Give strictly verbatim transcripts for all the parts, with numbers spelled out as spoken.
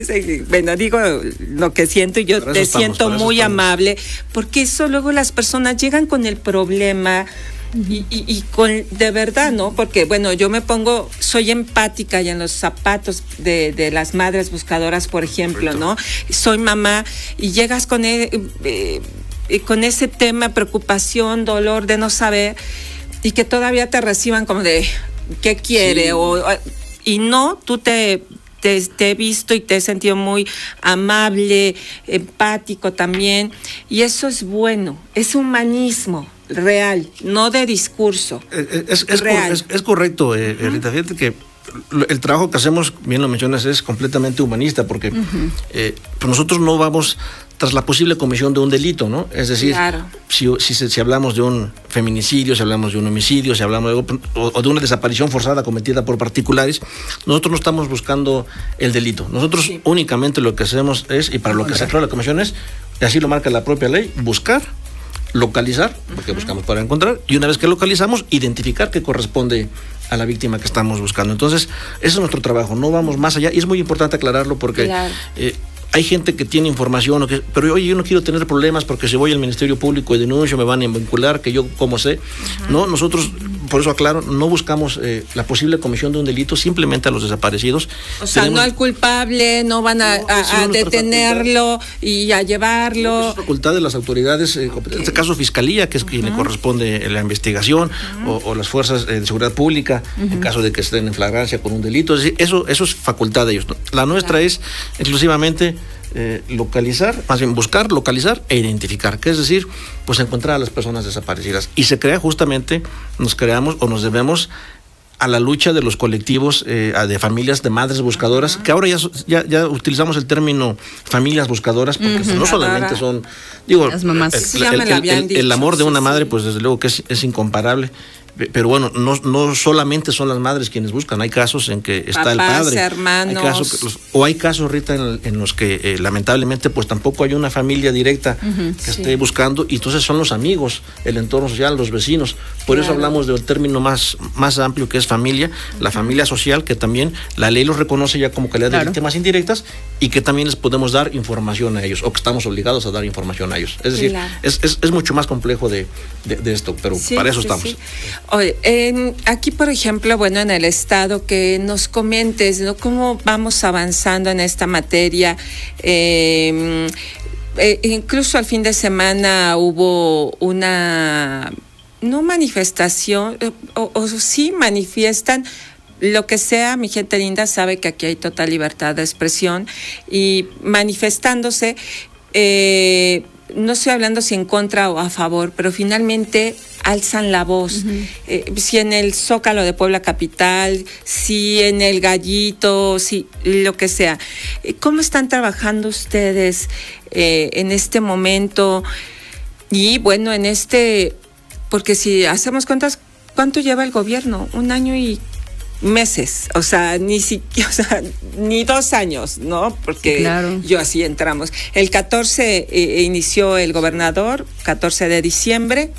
Bueno, digo lo que siento y yo te estamos, siento muy estamos. amable, porque eso luego las personas llegan con el problema y, y, y con, de verdad, ¿no? Porque, bueno, yo me pongo, soy empática y en los zapatos de, de las madres buscadoras, por ejemplo, Correcto. ¿no? Soy mamá y llegas con, el, eh, con ese tema, preocupación, dolor de no saber y que todavía te reciban como de, ¿qué quiere? Sí. O, y no, tú te... Te, te he visto y te he sentido muy amable, empático también, y eso es bueno, es humanismo real, no de discurso. Es, es, real. es, es correcto, eh, uh-huh. Rita, fíjate que el trabajo que hacemos, bien lo mencionas, es completamente humanista, porque uh-huh. eh, pues nosotros no vamos tras la posible comisión de un delito, ¿no? Es decir, claro. si, si, si hablamos de un feminicidio, si hablamos de un homicidio, si hablamos de, o, o de una desaparición forzada cometida por particulares, nosotros no estamos buscando el delito. Nosotros sí. únicamente lo que hacemos es, y para lo que se creó la comisión es, y así lo marca la propia ley, buscar, localizar, porque uh-huh. buscamos para encontrar, y una vez que localizamos, identificar qué corresponde a la víctima que estamos buscando. Entonces, ese es nuestro trabajo, no vamos más allá, y es muy importante aclararlo porque claro. eh, hay gente que tiene información, o que, pero oye, yo no quiero tener problemas porque si voy al Ministerio Público y denuncio me van a vincular, que yo como sé. Uh-huh. No, nosotros, por eso aclaro, no buscamos eh, la posible comisión de un delito, simplemente a los desaparecidos. O sea, Tenemos... no al culpable, no van a, no, a, a detenerlo y a llevarlo. No, es facultad de las autoridades, eh, okay. en este caso Fiscalía, que es uh-huh. quien le corresponde la investigación, uh-huh. o, o las fuerzas eh, de seguridad pública, uh-huh. en caso de que estén en flagrancia con un delito. Es decir, eso, eso es facultad de ellos. La nuestra claro. es exclusivamente Eh, localizar, más bien buscar, localizar e identificar, que es decir, pues encontrar a las personas desaparecidas. Y se crea justamente, nos creamos o nos debemos a la lucha de los colectivos eh, de familias de madres buscadoras, uh-huh. que ahora ya, ya, ya utilizamos el término familias buscadoras, porque uh-huh. no solamente son, digo, las mamás. El, sí, el, el, el, el amor de una sí, madre, sí. pues desde luego que es, es incomparable. Pero bueno, no, no solamente son las madres quienes buscan, hay casos en que está Papás, el padre, hermanos. Hay casos, los, o hay casos, Rita, en, en los que eh, lamentablemente pues tampoco hay una familia directa uh-huh, que sí. esté buscando, y entonces son los amigos, el entorno social, los vecinos. Por claro. eso hablamos del término más, más amplio que es familia, uh-huh. la familia social, que también la ley los reconoce ya como calidad claro. de víctimas indirectas, y que también les podemos dar información a ellos, o que estamos obligados a dar información a ellos. Es decir, claro. es, es, es mucho más complejo de, de, de esto, pero sí, para eso sí, estamos. Sí. Oye, en, aquí, por ejemplo, bueno, en el estado, que nos comentes, ¿no?, cómo vamos avanzando en esta materia. Eh, eh, incluso al fin de semana hubo una, no manifestación, o, o sí manifiestan, lo que sea, mi gente linda sabe que aquí hay total libertad de expresión, y manifestándose, eh, no estoy hablando si en contra o a favor, pero finalmente alzan la voz. Uh-huh. Eh, si en el Zócalo de Puebla Capital, si en el Gallito, si lo que sea. ¿Cómo están trabajando ustedes eh, en este momento? Y bueno, en este, porque si hacemos cuentas, ¿cuánto lleva el gobierno? Un año y meses, o sea, ni siquiera, o sea, ni dos años, ¿no? Porque sí, claro. yo así entramos. El catorce eh, inició el gobernador, catorce de diciembre.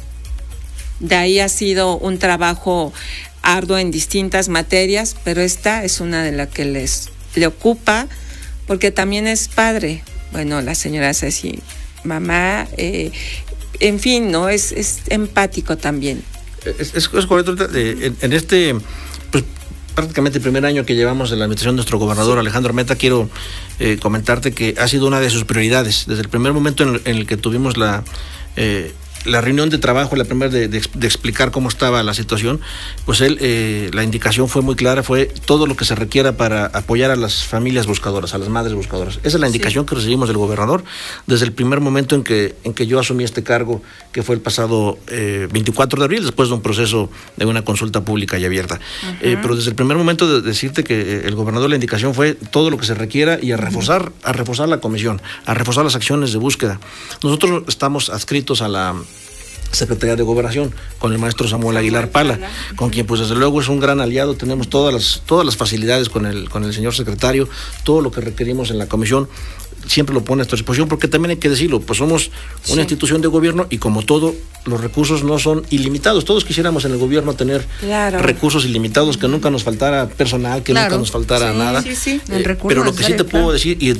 De ahí ha sido un trabajo arduo en distintas materias, pero esta es una de las que les le ocupa, porque también es padre. Bueno, la señora Ceci, mamá, eh, en fin, ¿no? Es, es empático también. Es, es, es correcto. En, en este, pues, prácticamente el primer año que llevamos en la administración de nuestro gobernador, sí. Alejandro Armenta, quiero eh, comentarte que ha sido una de sus prioridades. Desde el primer momento en el, en el que tuvimos la... Eh, la reunión de trabajo, la primera de, de, de explicar cómo estaba la situación, pues él, eh, la indicación fue muy clara, fue todo lo que se requiera para apoyar a las familias buscadoras, a las madres buscadoras. Esa es la indicación sí. que recibimos del gobernador desde el primer momento en que, en que yo asumí este cargo, que fue el pasado eh, veinticuatro de abril, después de un proceso de una consulta pública y abierta. Uh-huh. Eh, pero desde el primer momento de decirte que el gobernador, la indicación fue todo lo que se requiera y a reforzar, uh-huh. a reforzar la comisión, a reforzar las acciones de búsqueda. Nosotros estamos adscritos a la Secretaría de Gobernación con el maestro Samuel Aguilar Pala, con quien pues desde luego es un gran aliado, tenemos todas las todas las facilidades con el con el señor secretario, todo lo que requerimos en la comisión siempre lo pone a nuestra disposición, porque también hay que decirlo, pues somos una sí. institución de gobierno y como todo, los recursos no son ilimitados. Todos quisiéramos en el gobierno tener claro. recursos ilimitados, que nunca nos faltara personal, que claro. nunca nos faltara sí, nada. Sí, sí. Eh, pero lo que sí te puedo decir, y